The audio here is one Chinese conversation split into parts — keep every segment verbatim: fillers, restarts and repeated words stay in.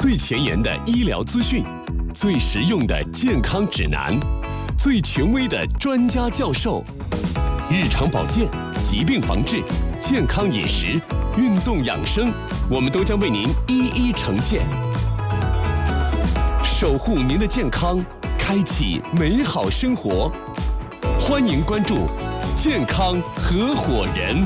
最前沿的医疗资讯，最实用的健康指南，最权威的专家教授，日常保健、疾病防治、健康饮食、运动养生，我们都将为您一一呈现，守护您的健康，开启美好生活。欢迎关注健康合伙人。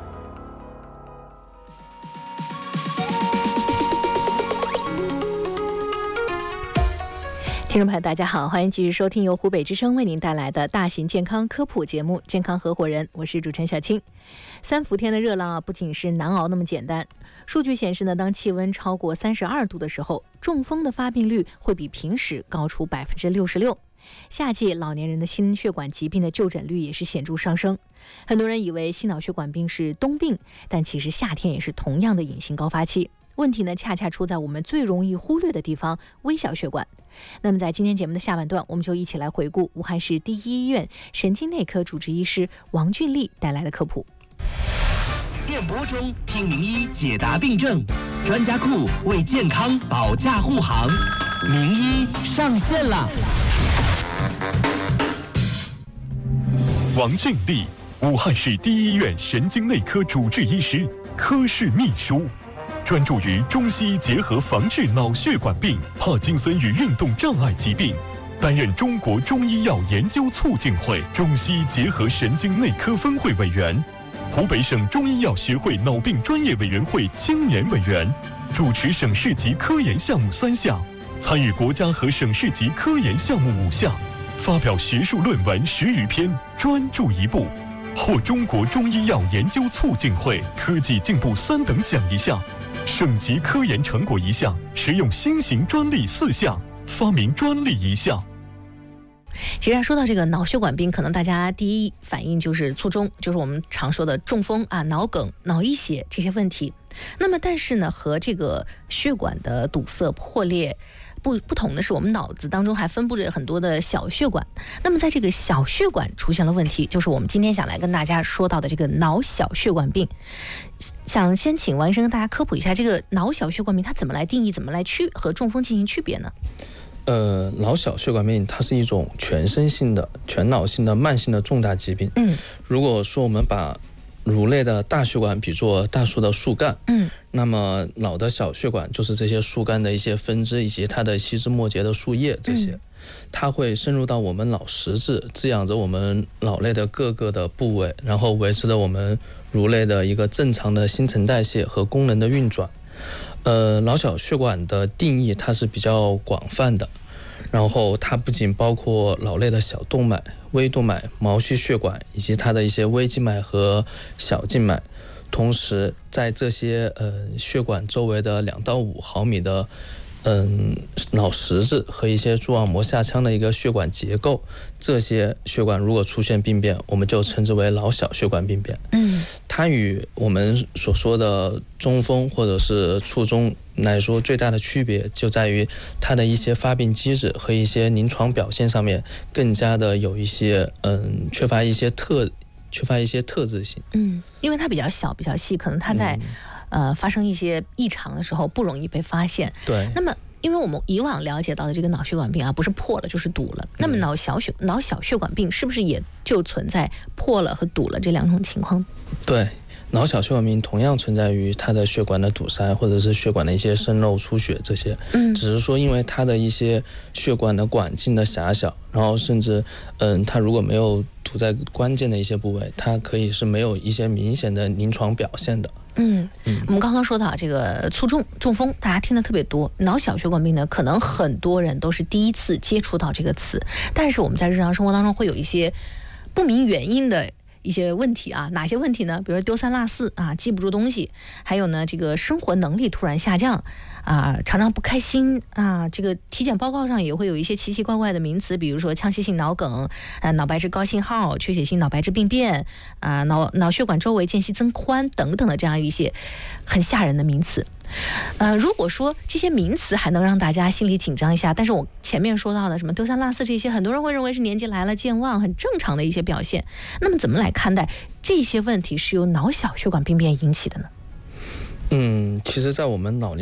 听众朋友大家好，欢迎继续收听由湖北之声为您带来的大型健康科普节目《健康合伙人》，我是主持人小青。三伏天的热浪啊，不仅是难熬那么简单。数据显示呢，当气温超过三十二度的时候，中风的发病率会比平时高出百分之六十六。夏季老年人的心血管疾病的就诊率也是显著上升。很多人以为心脑血管病是冬病，但其实夏天也是同样的隐形高发期。问题呢，恰恰出在我们最容易忽略的地方——微小血管。那么在今天节目的下半段，我们就一起来回顾武汉市第一医院神经内科主治医师王俊丽带来的科普。 电波中听名医解答病症，专家库为健康保驾护航，名医上线了。 王俊丽，武汉市第一医院神经内科主治医师、科室秘书，专注于中西医结合防治脑血管病、帕金森与运动障碍疾病，担任中国中医药研究促进会中西医结合神经内科分会委员，湖北省中医药学会脑病专业委员会青年委员，主持省市级科研项目三项，参与国家和省市级科研项目五项，发表学术论文十余篇，专著一部，获中国中医药研究促进会科技进步三等奖一项，省级科研成果一项，实用新型专利四项，发明专利一项。 其实说到这个脑血管病，可能大家第一反应就是卒中，就是我们常说的中风啊、脑梗、脑溢血这些问题。那么但是呢，和这个血管的堵塞破裂不不同的是，我们脑子当中还分布着很多的小血管。那么在这个小血管出现了问题，就是我们今天想来跟大家说到的这个脑小血管病。想先请王医生跟大家科普一下，这个脑小血管病它怎么来定义，怎么来区和中风进行区别呢？ 呃，脑小血管病它是一种全身性的、全脑性的慢性的重大疾病。 嗯， 如果说我们把乳类的大血管比作大树的树干， 嗯， 那么脑的小血管就是这些树干的一些分支以及它的细枝末节的树叶，这些、嗯、它会深入到我们脑实质，滋养着我们脑内的各个的部位，然后维持着我们乳类的一个正常的新陈代谢和功能的运转。呃，脑小血管的定义它是比较广泛的，然后它不仅包括脑内的小动脉、微动脉、毛细血管以及它的一些微静脉和小静脉，同时在这些呃血管周围的两到五毫米的嗯脑实质和一些蛛网膜下腔的一个血管结构，这些血管如果出现病变，我们就称之为脑小血管病变。 嗯， 它与我们所说的中风或者是卒中来说，最大的区别就在于它的一些发病机制和一些临床表现上面更加的有一些嗯缺乏一些特缺乏一些特质性。 嗯，因为它比较小、比较细，可能它在、嗯、呃发生一些异常的时候不容易被发现。 对。 那么，因为我们以往了解到的这个脑血管病啊，不是破了就是堵了。那么脑小血、脑小血管病是不是也就存在破了和堵了这两种情况？ 对。脑小血管病同样存在于它的血管的堵塞或者是血管的一些渗漏出血这些， 嗯， 只是说因为它的一些血管的管径的狭小，然后甚至嗯，它如果没有堵在关键的一些部位，它可以是没有一些明显的临床表现的。 嗯，我们刚刚说到这个卒中、中风，大家听的特别多。脑小血管病呢，可能很多人都是第一次接触到这个词，但是我们在日常生活当中会有一些不明原因的一些问题啊，哪些问题呢？比如说丢三落四啊，记不住东西，还有呢，这个生活能力突然下降啊，常常不开心啊。这个体检报告上也会有一些奇奇怪怪的名词，比如说腔隙性脑梗、啊脑白质高信号、缺血性脑白质病变啊、脑脑血管周围间隙增宽等等的这样一些很吓人的名词。呃，如果说这些名词还能让大家心里紧张一下，但是我前面说到的什么丢三落四这些，很多人会认为是年纪来了健忘，很正常的一些表现。那么怎么来看待这些问题是由脑小血管病变引起的呢？ 嗯，其实在我们脑